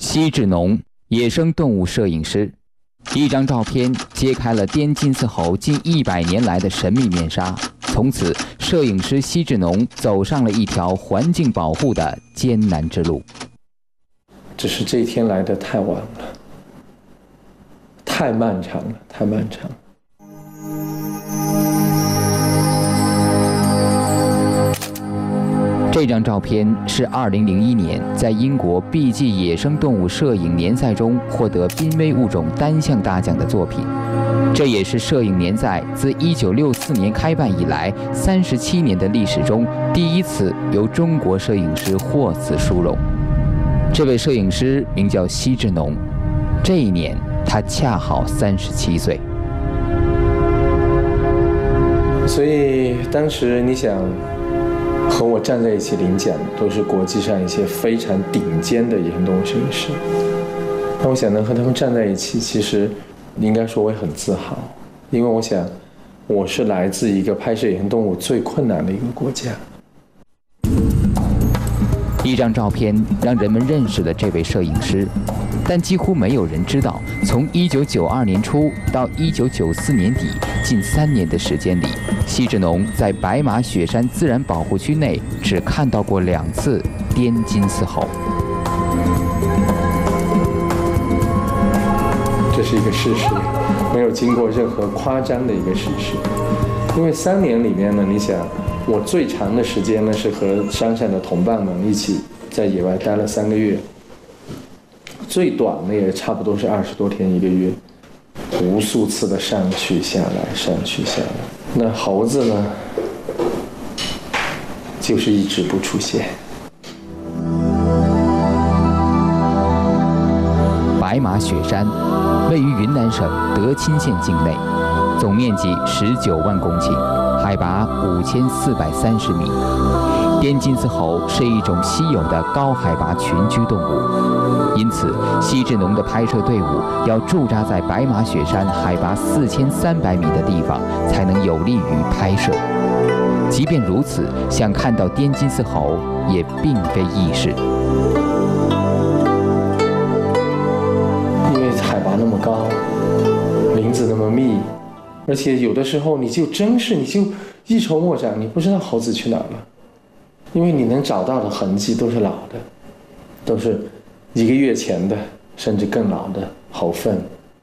奚志农，野生动物摄影师。一张照片揭开了滇金丝猴近100年来的神秘面纱，从此，摄影师奚志农走上了一条环境保护的艰难之路。 只是这一天来得太晚了，太漫长了，太漫长了。 这张照片是2001年在英国 BG 野生动物摄影联赛中获得濒危物种单项大奖的作品，这也是摄影联赛自1964年开办以来37年的历史中第一次由中国摄影师获此殊荣。这位摄影师名叫奚志农，这一年他恰好37岁。 所以当时你想，和我站在一起领奖都是国际上一些非常顶尖的野生动物摄影师，那我想能和他们站在一起，其实应该说我也很自豪，因为我想我是来自一个拍摄野生动物最困难的一个国家。 一张照片让人们认识了这位摄影师，但几乎没有人知道，从1992年初到1994年底，近3年的时间里，奚志农在白马雪山自然保护区内只看到过2次滇金丝猴。 这是一个事实，没有经过任何夸张的一个事实。因为3年里面呢，你想，我最长的时间呢是和山上的同伴们一起在野外待了3个月，最短的也差不多是20多天1个月，无数次的上去下来，上去下来。那猴子呢，就是一直不出现。 白马雪山位于云南省德钦县境内，总面积19万公顷，海拔5430米。滇金丝猴是一种稀有的高海拔群居动物，因此奚志农的拍摄队伍要驻扎在白马雪山海拔4300米的地方，才能有利于拍摄。即便如此，想看到滇金丝猴也并非易事。 因为海拔那么高，林子那么密，而且有的时候你就一筹莫展，你不知道猴子去哪儿了。因为你能找到的痕迹都是老的，都是1个月前的，甚至更老的猴粪。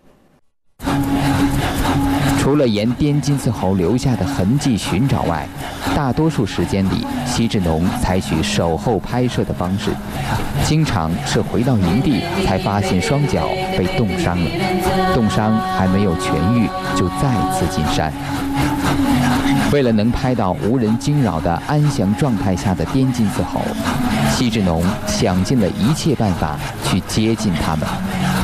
除了沿滇金丝猴留下的痕迹寻找外，大多数时间里，奚志农采取守候拍摄的方式，经常是回到营地才发现双脚被冻伤了，冻伤还没有痊愈，就再次进山。为了能拍到无人惊扰的安详状态下的滇金丝猴，奚志农想尽了一切办法去接近它们。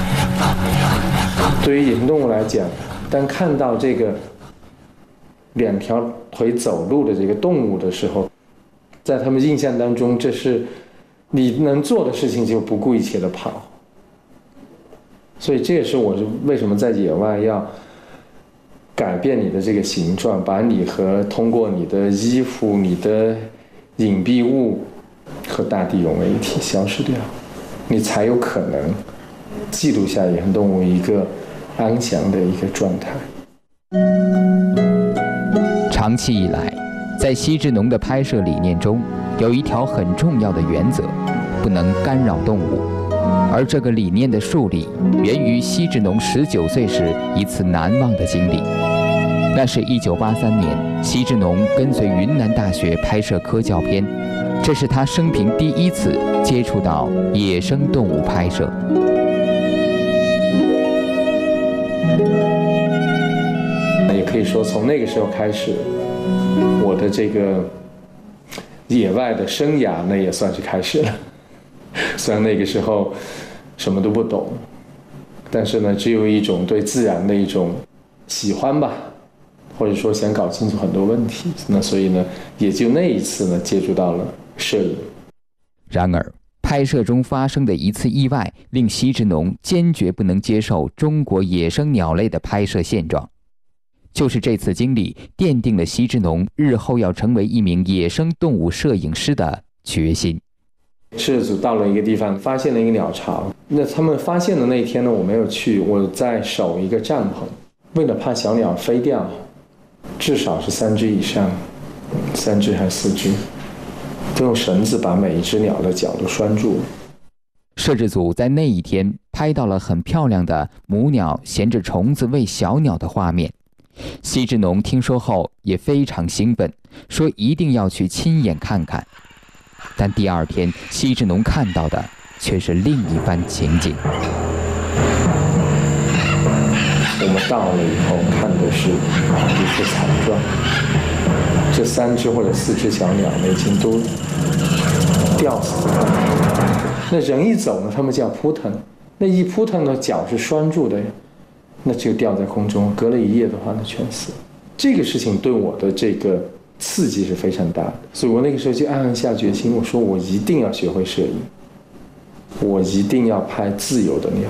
对于野生动物来讲，当看到这个2条腿走路的这个动物的时候，在他们印象当中，这是你能做的事情，就不顾一切的跑。所以这也是我为什么在野外要改变你的这个形状，把你通过你的衣服、你的隐蔽物和大地融为一体，消失掉，你才有可能记录下野生动物一个安详的一个状态。 长期以来，在奚志农的拍摄理念中，有一条很重要的原则：不能干扰动物。而这个理念的树立，源于奚志农19岁时一次难忘的经历。那是1983年，奚志农跟随云南大学拍摄科教片，这是他生平第1次接触到野生动物拍摄。 也可以说，从那个时候开始，我的这个野外的生涯呢，也算是开始了。虽然那个时候什么都不懂，但是呢，只有一种对自然的一种喜欢吧，或者说想搞清楚很多问题。那所以呢，也就那一次呢，接触到了摄影。 然而，拍摄中发生的一次意外，令奚志农坚决不能接受中国野生鸟类的拍摄现状。就是这次经历，奠定了奚志农日后要成为一名野生动物摄影师的决心。 摄制组到了一个地方，发现了一个鸟巢。那他们发现的那一天呢，我没有去，我在守一个帐篷，为了怕小鸟飞掉，至少是3只以上，3只还是4只，都用绳子把每一只鸟的脚都拴住了。 摄制组在那一天拍到了很漂亮的母鸟衔着虫子喂小鸟的画面。奚志农听说后也非常兴奋，说一定要去亲眼看看。但第二天，奚志农看到的却是另一番情景。 我们到了以后，看的是一副惨状。这3只或者4只小鸟呢，已经都吊死在那里。那人一走呢，他们就要扑腾，那一扑腾呢，脚是拴住的呀，那就掉在空中，隔了一夜的话，那全死了。这个事情对我的这个刺激是非常大的，所以我那个时候就暗暗下决心，我说我一定要学会摄影，我一定要拍自由的鸟。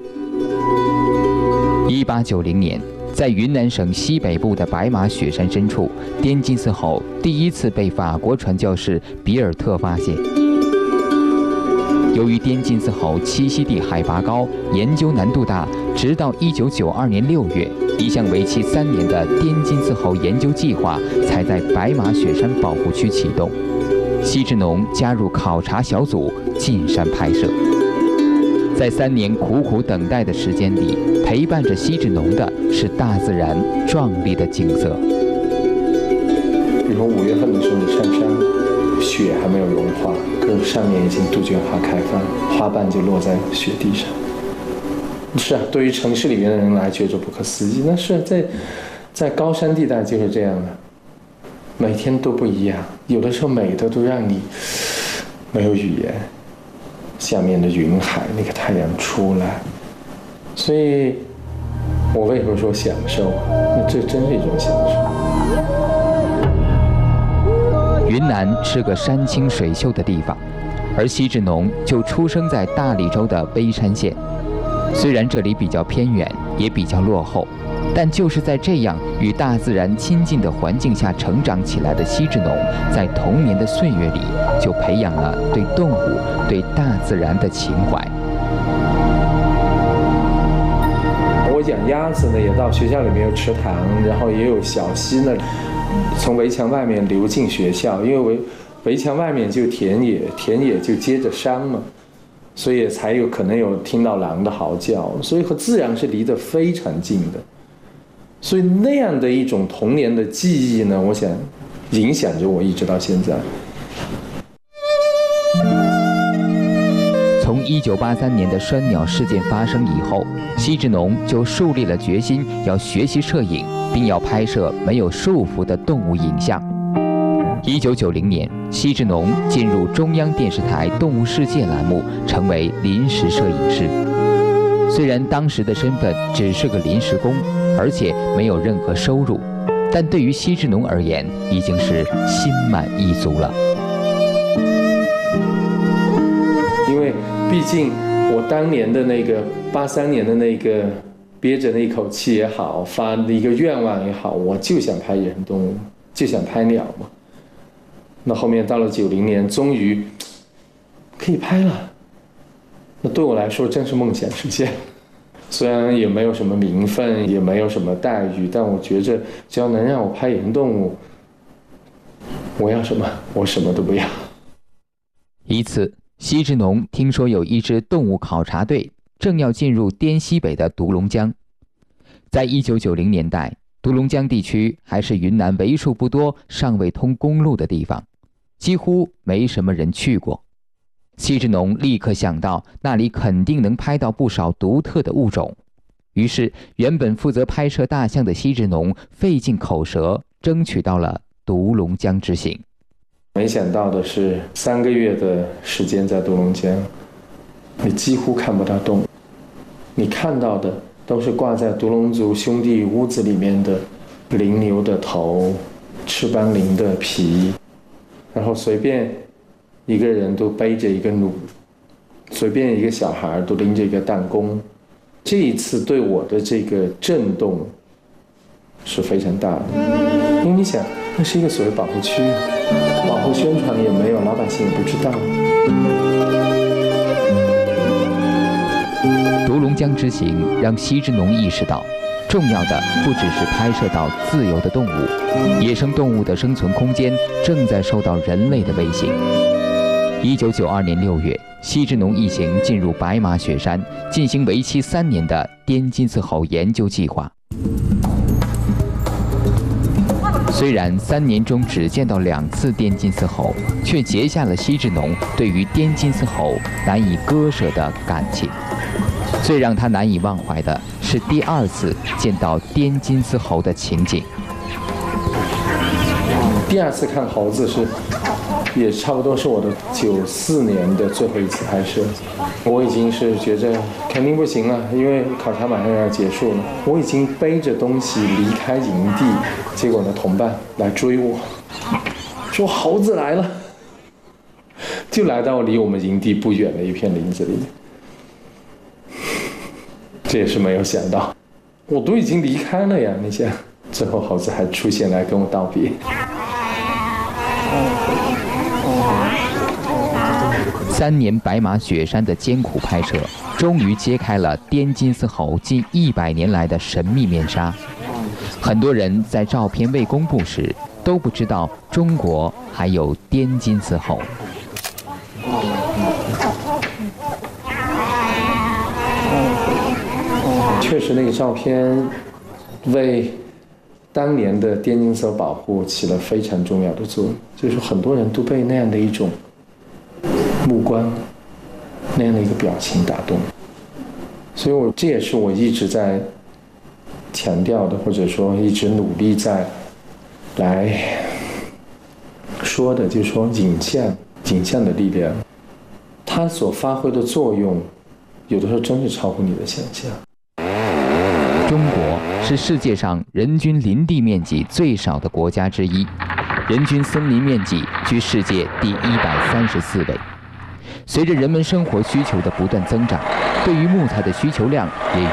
1890年，在云南省西北部的白马雪山深处，滇金丝猴第一次被法国传教士比尔特发现。由于滇金丝猴栖息地海拔高，研究难度大，直到1992年6月，一项为期3年的滇金丝猴研究计划才在白马雪山保护区启动。奚志农加入考察小组进山拍摄。在3年苦苦等待的时间里，陪伴着奚志农的是大自然壮丽的景色。 比如说5月份的时候，你上山，雪还没有融化，可是上面已经杜鹃花开放，花瓣就落在雪地上。是啊，对于城市里面的人来觉着不可思议，那是在高山地带就是这样的，每天都不一样，有的时候美的都让你没有语言。下面的云海，那个太阳出来，所以我为什么说享受？那这真是一种享受。 云南是个山清水秀的地方，而奚志农就出生在大理州的卑山县。虽然这里比较偏远，也比较落后，但就是在这样与大自然亲近的环境下成长起来的奚志农，在童年的岁月里就培养了对动物、对大自然的情怀。 我养鸭子呢，也到学校里面有池塘，然后也有小溪呢，从围墙外面流进学校，因为围墙外面就田野，田野就接着山嘛，所以才有可能有听到狼的嚎叫，所以和自然是离得非常近的。所以那样的一种童年的记忆呢，我想影响着我一直到现在。 从1983年的拴鸟事件发生以后，奚志农就树立了决心，要学习摄影，并要拍摄没有束缚的动物影像。1990年，奚志农进入中央电视台《动物世界》栏目，成为临时摄影师。虽然当时的身份只是个临时工，而且没有任何收入，但对于奚志农而言，已经是心满意足了。 因为毕竟我当年的那个83年的那个憋着那一口气也好，发的一个愿望也好，我就想拍野生动物，就想拍鸟嘛。那后面到了90年，终于可以拍了。那对我来说真是梦想实现。虽然也没有什么名分，也没有什么待遇，但我觉着只要能让我拍野生动物，我要什么？我什么都不要。 一次，奚志农听说有一支动物考察队正要进入滇西北的独龙江。在1990年代，独龙江地区还是云南为数不多尚未通公路的地方，几乎没什么人去过。奚志农立刻想到那里肯定能拍到不少独特的物种，于是原本负责拍摄大象的奚志农费尽口舌，争取到了独龙江之行。 没想到的是，3个月的时间在独龙江，你几乎看不到动物，你看到的都是挂在独龙族兄弟屋子里面的羚牛的头、翅膀羚的皮，然后随便一个人都背着一个弩，随便一个小孩都拎着一个弹弓。这一次对我的这个震动是非常大的，因为你想，那是一个所谓保护区，保护宣传也没有，老百姓也不知道。 疆之行让奚之农意识到，重要的不只是拍摄到自由的动物，野生动物的生存空间正在受到人类的威胁。1992年6月，奚之农一行进入白马雪山，进行为期3年的滇金丝猴研究计划。虽然3年中只见到2次滇金丝猴，却结下了奚之农对于滇金丝猴难以割舍的感情。最让他难以忘怀的是第2次见到滇金丝猴的情景。 第2次看猴子也差不多是我的94年的最后一次拍摄，我已经是觉着肯定不行了，因为考察马上要结束了，我已经背着东西离开营地，结果呢，同伴来追我，说猴子来了，就来到离我们营地不远的一片林子里面，这也是没有想到，我都已经离开了呀，你想，最后猴子还出现来跟我道别。 3年白马雪山的艰苦拍摄，终于揭开了滇金丝猴近100年来的神秘面纱。很多人在照片未公布时都不知道中国还有滇金丝猴。 确实，那个照片为当年的滇金丝猴保护起了非常重要的作用，就是很多人都被那样的一种目光、那样的一个表情打动，所以这也是我一直在强调的，或者说一直努力在来说的，就是说影像的力量，它所发挥的作用，有的时候真是超乎你的想象。 中国是世界上人均林地面积最少的国家之一，人均森林面积居世界第134位。随着人们生活需求的不断增长，对于木材的需求量也